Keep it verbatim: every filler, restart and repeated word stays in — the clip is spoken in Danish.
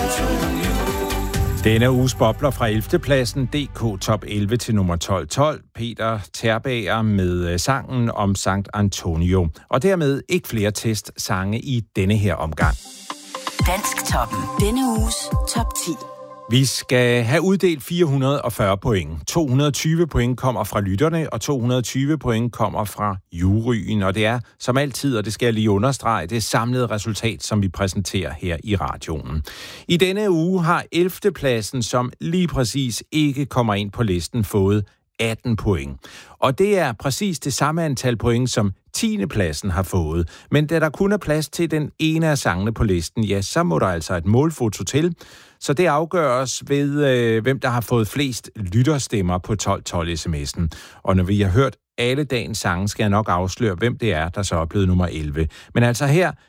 Denne uges bobler fra ellevte pladsen, D K Top elleve til nummer tolv tolv. Peter Terbager med sangen om Sankt Antonio. Og dermed ikke flere testsange i denne her omgang. Dansk Toppen. Denne uges top ti. Vi skal have uddelt fire hundrede og fyrre point. to hundrede og tyve point kommer fra lytterne, og to hundrede og tyve point kommer fra juryen. Og det er, som altid, og det skal jeg lige understrege, det samlede resultat, som vi præsenterer her i radioen. I denne uge har ellevte pladsen, som lige præcis ikke kommer ind på listen, fået atten point. Og det er præcis det samme antal point, som tiende pladsen har fået. Men da der kun er plads til den ene af sangene på listen, ja, så må der altså et målfoto til. Så det afgøres ved, øh, hvem der har fået flest lytterstemmer på tolv tolv sms'en. Og når vi har hørt alle dagens sange, skal jeg nok afsløre, hvem det er, der så er blevet nummer elleve. Men altså her,